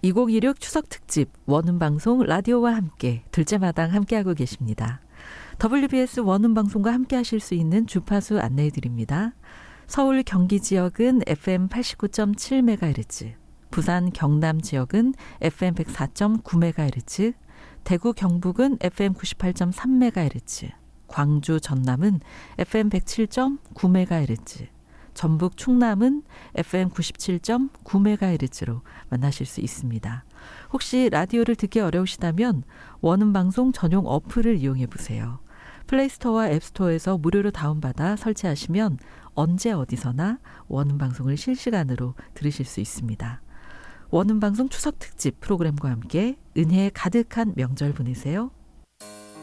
2016 추석 특집 원음방송 라디오와 함께 둘째 마당 함께하고 계십니다. WBS 원음방송과 함께 하실 수 있는 주파수 안내해드립니다. 서울 경기 지역은 FM 89.7MHz, 부산 경남 지역은 FM 104.9MHz, 대구 경북은 FM 98.3MHz, 광주 전남은 FM 107.9MHz, 전북 충남은 FM 97.9MHz로 만나실 수 있습니다. 혹시 라디오를 듣기 어려우시다면 원음방송 전용 어플을 이용해 보세요. 플레이스토어와 앱스토어에서 무료로 다운받아 설치하시면 언제 어디서나 원음방송을 실시간으로 들으실 수 있습니다. 원음방송 추석 특집 프로그램과 함께 은혜에 가득한 명절 보내세요.